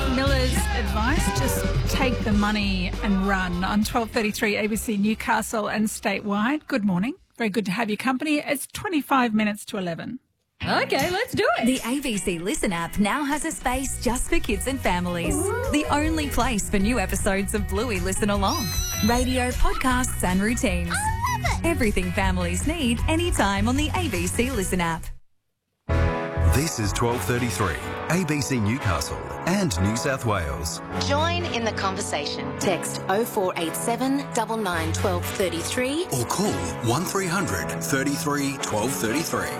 Miller's advice, just take the money and run on 12:33 ABC Newcastle and statewide. Good morning. Very good to have your company. It's 25 minutes to 11. Okay, let's do it. The ABC Listen app now has a space just for kids and families. The only place for new episodes of Bluey Listen Along. Radio, podcasts and routines. I love it. Everything families need anytime on the ABC Listen app. This is 12:33, ABC Newcastle and New South Wales. Join in the conversation. Text 0487 99 1233 Or call 1300 33 1233.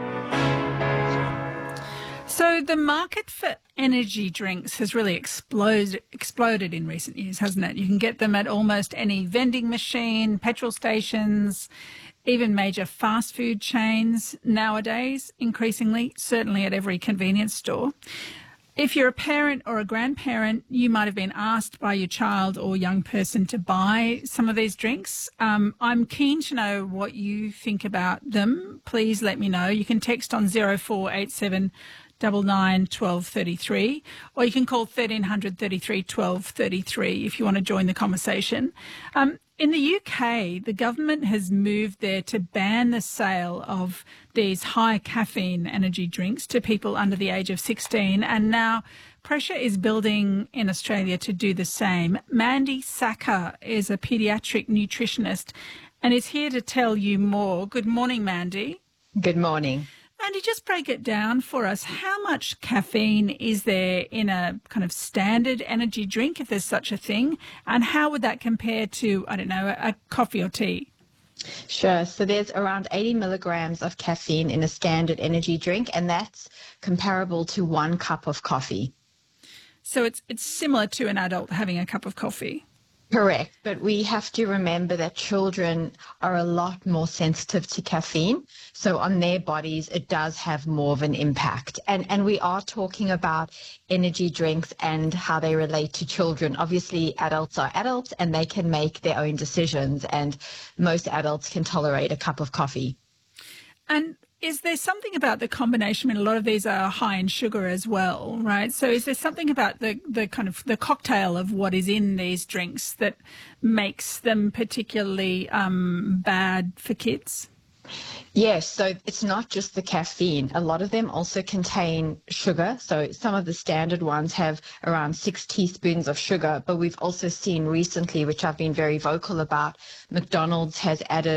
So the market for energy drinks has really exploded in recent years, hasn't it? You can get them at almost any vending machine, petrol stations, even major fast food chains nowadays, increasingly, certainly at every convenience store. If you're a parent or a grandparent, you might have been asked by your child or young person to buy some of these drinks. I'm keen to know what you think about them. Please let me know. You can text on 0487 99 1233, or you can call 1300 33 1233 if you want to join the conversation. In the UK, the government has moved there to ban the sale of these high caffeine energy drinks to people under the age of 16, and now pressure is building in Australia to do the same. Mandy Sacker is a paediatric nutritionist and is here to tell you more. Good morning, Mandy. Good morning. Mandy, just break it down for us. How much caffeine is there in a kind of standard energy drink, if there's such a thing? And how would that compare to, I don't know, a coffee or tea? Sure. So there's around 80 milligrams of caffeine in a standard energy drink, and that's comparable to 1 cup of coffee. So it's similar to an adult having a cup of coffee. Correct. But we have to remember that children are a lot more sensitive to caffeine. So on their bodies, it does have more of an impact. And we are talking about energy drinks and how they relate to children. Obviously, adults are adults and they can make their own decisions. And most adults can tolerate a cup of coffee. And is there something about the combination? I mean, a lot of these are high in sugar as well, right? So is there something about the kind of the cocktail of what is in these drinks that makes them particularly bad for kids? Yes, so it's not just the caffeine. A lot of them also contain sugar. So some of the standard ones have around 6 teaspoons of sugar, but we've also seen recently, which I've been very vocal about, McDonald's has added